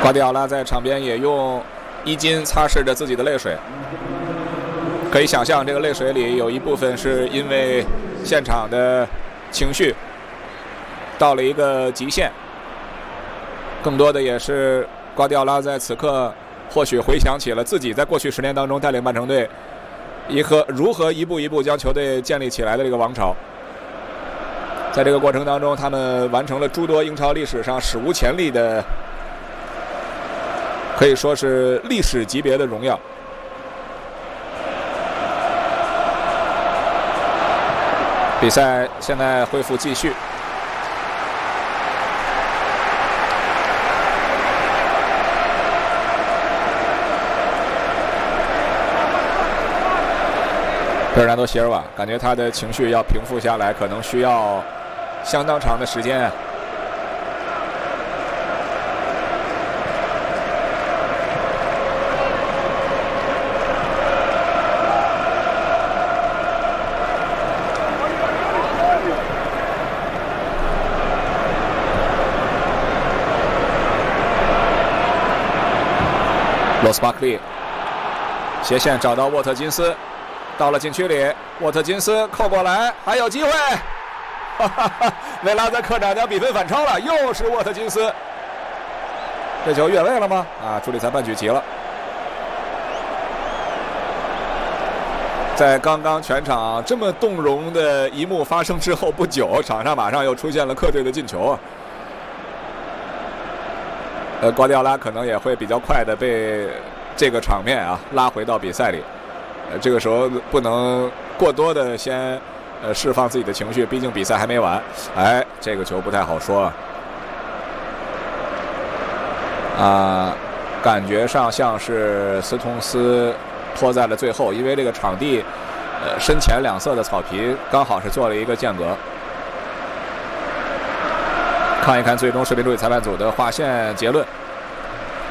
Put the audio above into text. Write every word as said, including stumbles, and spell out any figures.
瓜迪奥拉在场边也用衣襟擦拭着自己的泪水，可以想象这个泪水里有一部分是因为现场的情绪到了一个极限，更多的也是瓜迪奥拉在此刻或许回想起了自己在过去十年当中带领曼城队一和如何一步一步将球队建立起来的这个王朝。在这个过程当中，他们完成了诸多英超历史上史无前例的，可以说是历史级别的荣耀。比赛现在恢复继续。贝尔纳多·席尔瓦感觉他的情绪要平复下来，可能需要相当长的时间。罗斯巴克利斜线找到沃特金斯，到了禁区里，沃特金斯扣过来，还有机会。哈哈哈，维拉在客场将比分反超了，又是沃特金斯。这球越位了吗？啊，主理裁判举旗了。在刚刚全场这么动容的一幕发生之后不久，场上马上又出现了客队的进球。呃，瓜迪奥拉可能也会比较快的被这个场面啊拉回到比赛里。呃，这个时候不能过多的先呃释放自己的情绪，毕竟比赛还没完。哎，这个球不太好说啊。啊，感觉上像是斯通斯拖在了最后，因为这个场地呃身前两侧的草皮刚好是做了一个间隔。看一看最终视频助理裁判组的划线结论。